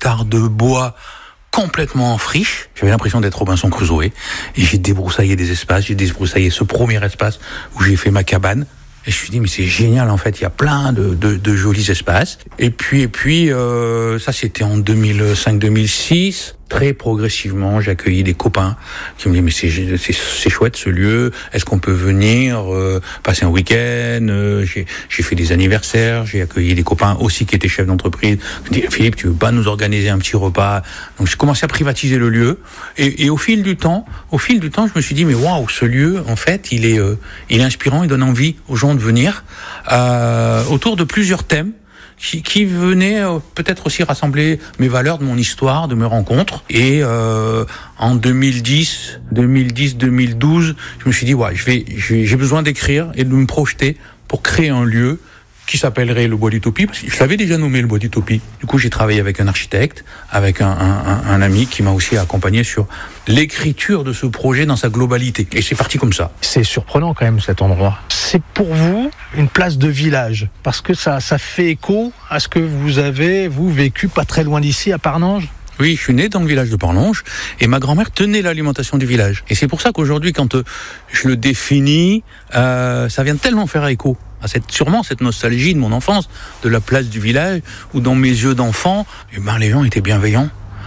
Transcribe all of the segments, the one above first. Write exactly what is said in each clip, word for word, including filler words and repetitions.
hectares de bois complètement en friche. J'avais l'impression d'être Robinson Crusoe. Et j'ai débroussaillé des espaces. J'ai débroussaillé ce premier espace où j'ai fait ma cabane. Et je me suis dit, mais c'est génial, en fait, il y a plein de, de, de jolis espaces. Et puis, et puis, euh, ça, c'était en deux mille cinq deux mille six. Très progressivement, j'ai accueilli des copains qui me disaient, mais c'est, c'est, c'est chouette ce lieu, est-ce qu'on peut venir euh, passer un week-end euh, j'ai, j'ai fait des anniversaires, j'ai accueilli des copains aussi qui étaient chefs d'entreprise. Je me dis, Philippe, tu veux pas nous organiser un petit repas? Donc j'ai commencé à privatiser le lieu. Et, et au fil du temps, au fil du temps, je me suis dit, mais waouh, ce lieu, en fait, il est, euh, il est inspirant, il donne envie aux gens de venir euh, autour de plusieurs thèmes. Qui, qui venait euh, peut-être aussi rassembler mes valeurs, de mon histoire, de mes rencontres. Et euh, en deux mille dix, deux mille dix, deux mille douze, je me suis dit, ouais, je vais, j'ai, j'ai besoin d'écrire et de me projeter pour créer un lieu qui s'appellerait le Bois d'Utopie, parce que je l'avais déjà nommé le Bois d'Utopie. Du coup, j'ai travaillé avec un architecte, avec un, un, un ami qui m'a aussi accompagné sur l'écriture de ce projet dans sa globalité. Et c'est parti comme ça. C'est surprenant quand même cet endroit. C'est pour vous une place de village, parce que ça, ça fait écho à ce que vous avez, vous, vécu pas très loin d'ici, à Parnange. Oui, je suis né dans le village de Parnange et ma grand-mère tenait l'alimentation du village. Et c'est pour ça qu'aujourd'hui, quand euh, je le définis, euh, ça vient tellement faire écho à cette, sûrement cette nostalgie de mon enfance, de la place du village, où dans mes yeux d'enfant, eh ben, les gens étaient bienveillants.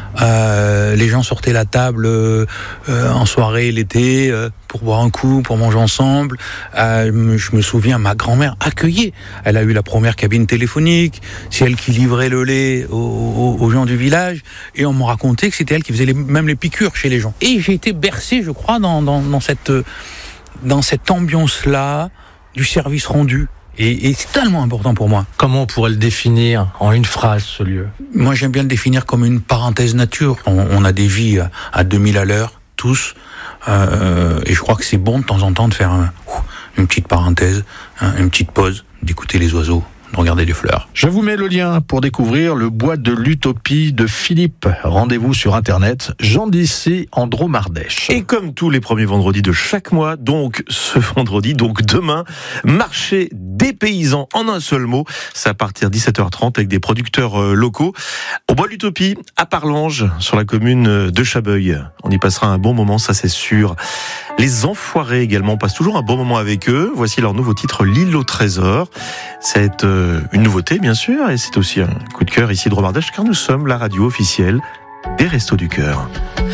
Euh, les gens sortaient la table euh, euh, en soirée l'été euh, pour boire un coup, pour manger ensemble. Euh, je me souviens, ma grand-mère accueillait. Elle a eu la première cabine téléphonique. C'est elle qui livrait le lait aux, aux, aux gens du village. Et on me racontait que c'était elle qui faisait les, même les piqûres chez les gens. Et j'ai été bercé, je crois, dans, dans, dans cette dans cette ambiance-là du service rendu. Et, et c'est tellement important pour moi. Comment on pourrait le définir en une phrase, ce lieu? Moi, j'aime bien le définir comme une parenthèse nature. On, on a des vies à, à deux mille à l'heure, tous. Euh, et je crois que c'est bon de temps en temps de faire un, une petite parenthèse, hein, une petite pause, d'écouter les oiseaux, de regarder les fleurs. Je vous mets le lien pour découvrir le Bois de l'Utopie de Philippe. Rendez-vous sur Internet, Jean Dissé, Andromardèche. Et comme tous les premiers vendredis de chaque mois, donc ce vendredi, donc demain, marché des paysans en un seul mot. C'est à partir de dix-sept heures trente avec des producteurs locaux. Au Bois de l'Utopie, à Parlange, sur la commune de Chabeuil. On y passera un bon moment, ça c'est sûr. Les Enfoirés également passent toujours un bon moment avec eux. Voici leur nouveau titre, L'île au trésor. C'est euh, une nouveauté, bien sûr, et c'est aussi un coup de cœur ici de Romardèche, car nous sommes la radio officielle des Restos du Cœur.